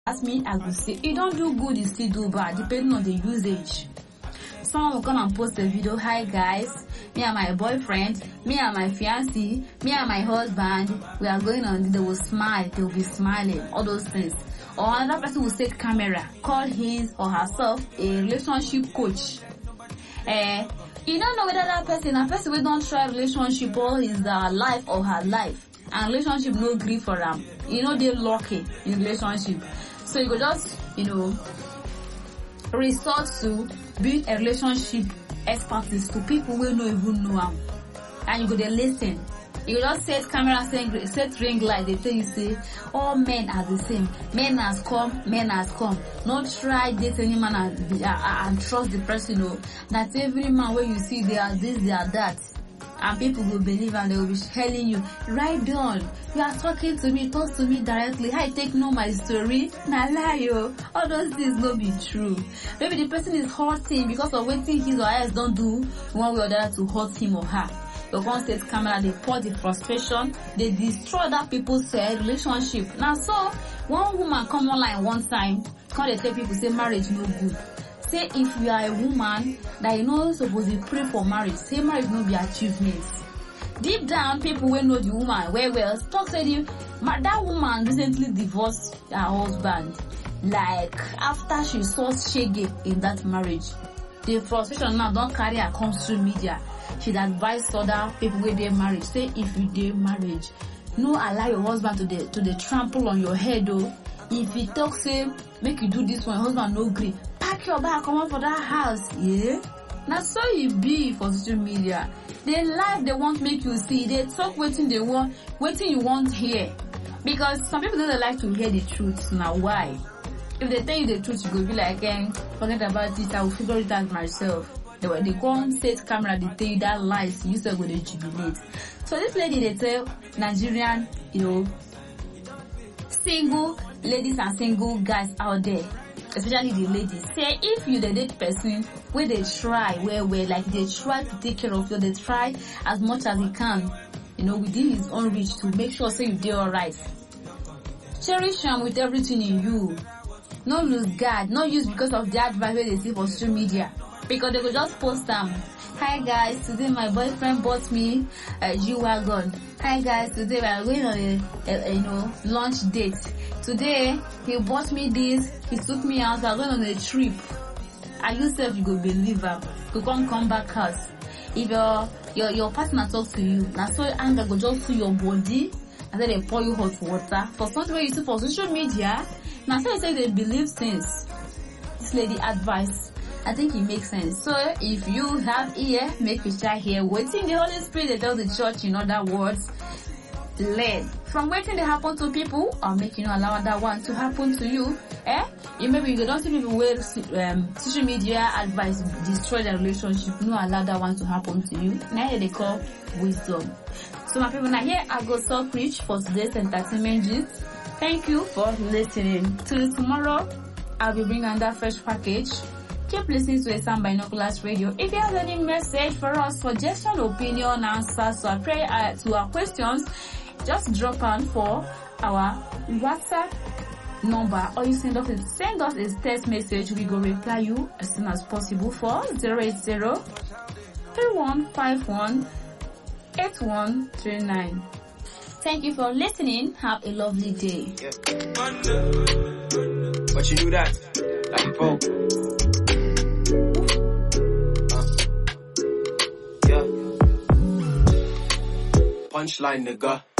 That's me, I will say, you don't do good, you still do bad, depending on the usage. Someone will come and post a video, hi guys, me and my boyfriend, me and my fiancé, me and my husband, we are going on, they will smile, they will be smiling, all those things. Or another person will set camera, call his or herself a relationship coach. You don't know whether that person, a person will don't try relationship all his life or her life. And relationship no grief for them. They're lucky in relationship. So you could just, resort to build a relationship expertise to people who don't even know them. And you go there listen. You just set camera, set ring light, they tell you say, all men are the same. Men has come, men has come. Not try date any man and trust the person, that every man where you see they are this, they are that. And people will believe and they will be telling you, right on, you are talking to me, talk to me directly. I take no my story. Nah lie yo. All those things no be true. Maybe the person is hurting because of waiting his or hers don't do one way or the other to hurt him or her. The constant camera, they pour the frustration, they destroy that people's relationship. Now so, one woman come online one time, they tell people say marriage no good. Say if you are a woman that supposed to pray for marriage, say marriage no be achievements. Deep down, people will know the woman well. Talk say that woman recently divorced her husband. Like after she saw shege in that marriage, the frustration now don't carry her come to media. She'd advise other people where they marriage. Say if you date marriage, no allow your husband to the trample on your head though. If he talk say make you do this one, husband no agree. Pack your bag, come on for that house, yeah? Now so you be for social media. They live they want make you see. They talk waiting they want, waiting you want hear. Because some people don't like to hear the truth. Now why? If they tell you the truth, you go be like, forget about it, I will figure it out myself. They go on set camera, they tell you that lies, you still go to jubilate. So this lady, they tell Nigerian, single ladies and single guys out there, especially the ladies, say if you the date person where they try like they try to take care of you, they try as much as he can, within his own reach to make sure say you do alright. Cherish him with everything in you. No lose guard, no use because of the advice they see for social media. Because they could just post them. Hi guys, today my boyfriend bought me a G-Wagon. Hi guys, today we are going on a lunch date. Today he bought me this, he took me out, we are going on a trip. And you self you go believe him. You can't come back house. If your partner talks to you, now so anger go just to your body and then they pour you hot water. For something where you see for social media, now so you say they believe things. This lady advice, I think it makes sense. So if you have ear, make you try here. Waiting the Holy Spirit, they tell the church, in other words, learn from waiting they happen to people, or make allow that one to happen to you. Maybe you don't see people where social media advice destroy the relationship. No allow that one to happen to you. Now here they call wisdom. So my people, now here I go so preach for today's entertainment gist. Thank you for listening. Till tomorrow, I'll be bringing another fresh package. Keep listening to Asam Binoculars Radio. If you have any message for us, suggestion, opinion, answers to our questions, just drop on for our WhatsApp number, or you send us a text message. We go reply you as soon as possible for 080-3151-8139. Thank you for listening. Have a lovely day. Yeah. But you knew that, like before. Yeah. Punchline, nigga.